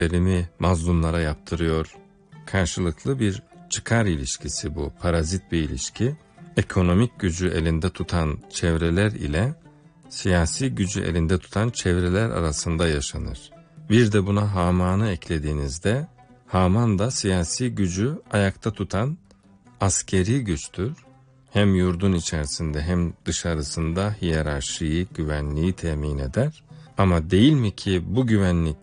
verimi mazlumlara yaptırıyor. Karşılıklı bir çıkar ilişkisi bu, parazit bir ilişki. Ekonomik gücü elinde tutan çevreler ile siyasi gücü elinde tutan çevreler arasında yaşanır. Bir de buna Haman'ı eklediğinizde, Haman da siyasi gücü ayakta tutan askeri güçtür. Hem yurdun içerisinde hem dışarısında hiyerarşiyi, güvenliği temin eder. Ama değil mi ki bu güvenlik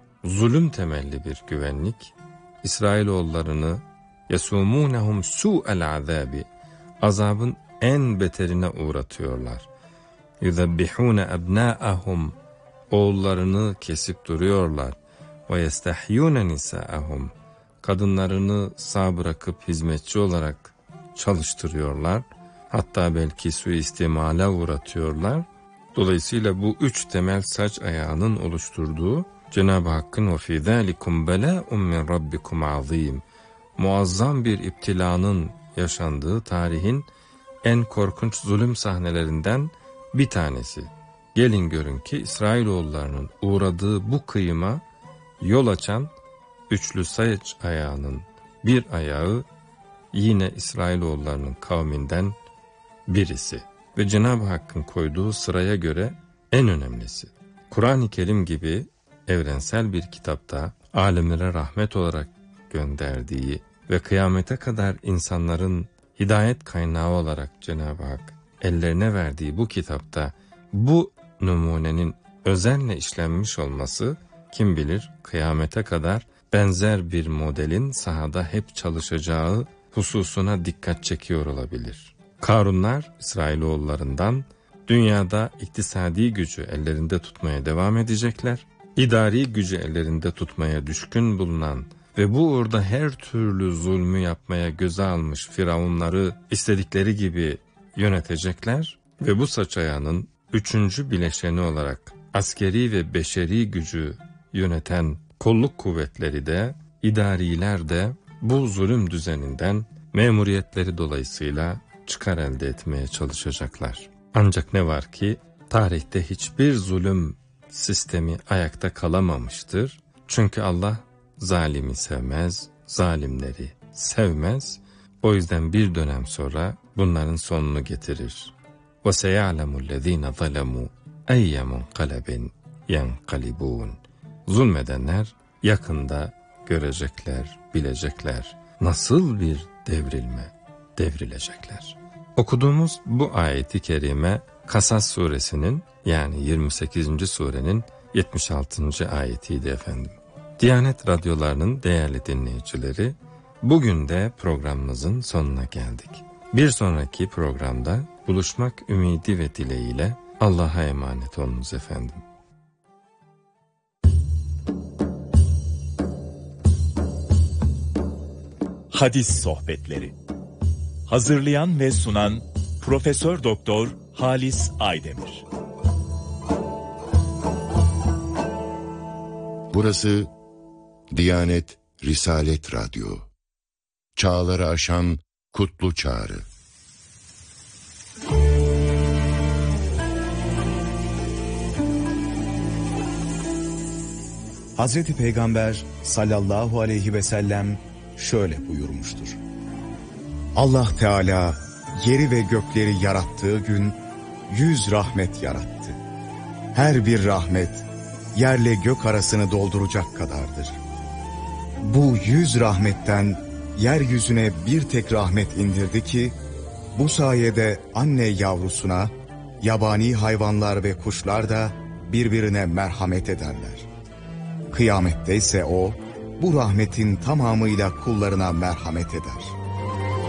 zulüm temelli bir güvenlik? İsrailoğullarını yasumunuhum su'el azabi, azabın en beterine uğratıyorlar. Yuzabbihune abnaahum, oğullarını kesip duruyorlar. Ve yestehyune nisaahum, kadınlarını sağ bırakıp hizmetçi olarak çalıştırıyorlar. Hatta belki suistimale uğratıyorlar. Dolayısıyla bu üç temel saç ayağının oluşturduğu Cenab-ı Hakk'ın وَفِي ذَٰلِكُمْ بَلَاءٌ مِّنْ رَبِّكُمْ عَظِيمٌ, muazzam bir iptilanın yaşandığı tarihin en korkunç zulüm sahnelerinden bir tanesi. Gelin görün ki İsrailoğullarının uğradığı bu kıyıma yol açan üçlü saç ayağının bir ayağı yine İsrailoğullarının kavminden birisi. Ve Cenab-ı Hakk'ın koyduğu sıraya göre en önemlisi. Kur'an-ı Kerim gibi evrensel bir kitapta alemlere rahmet olarak gönderdiği ve kıyamete kadar insanların hidayet kaynağı olarak Cenab-ı Hak ellerine verdiği bu kitapta bu numunenin özenle işlenmiş olması, kim bilir kıyamete kadar benzer bir modelin sahada hep çalışacağı hususuna dikkat çekiyor olabilir. Karunlar İsrailoğullarından dünyada iktisadi gücü ellerinde tutmaya devam edecekler. İdari gücü ellerinde tutmaya düşkün bulunan ve bu uğurda her türlü zulmü yapmaya göze almış firavunları istedikleri gibi yönetecekler ve bu saç ayağının üçüncü bileşeni olarak askeri ve beşeri gücü yöneten kolluk kuvvetleri de, idariler de bu zulüm düzeninden memuriyetleri dolayısıyla çıkar elde etmeye çalışacaklar. Ancak ne var ki tarihte hiçbir zulüm sistemi ayakta kalamamıştır. Çünkü Allah zalimi sevmez, zalimleri sevmez. O yüzden bir dönem sonra bunların sonunu getirir. وَسَيَعْلَمُ الَّذ۪ينَ ظَلَمُوا اَيَّ مُنْقَلَبٍ يَنْقَلِبُونَ. Zulmedenler yakında görecekler, bilecekler nasıl bir devrilecekler. Okuduğumuz bu ayeti kerime Kasas suresinin yani 28. surenin 76. ayetiydi efendim. Diyanet radyolarının değerli dinleyicileri, bugün de programımızın sonuna geldik. Bir sonraki programda buluşmak ümidi ve dileğiyle Allah'a emanet olunuz efendim. Hadis sohbetleri. Hazırlayan ve sunan Profesör Doktor Halis Aydemir. Burası Diyanet Risalet Radyo. Çağları aşan kutlu çağrı. Hazreti Peygamber sallallahu aleyhi ve sellem şöyle buyurmuştur. Allah Teala yeri ve gökleri yarattığı gün 100 rahmet yarattı. Her bir rahmet yerle gök arasını dolduracak kadardır. Bu 100 rahmetten yeryüzüne bir tek rahmet indirdi ki, bu sayede anne yavrusuna, yabani hayvanlar ve kuşlar da birbirine merhamet ederler. Kıyamette ise o, bu rahmetin tamamıyla kullarına merhamet eder.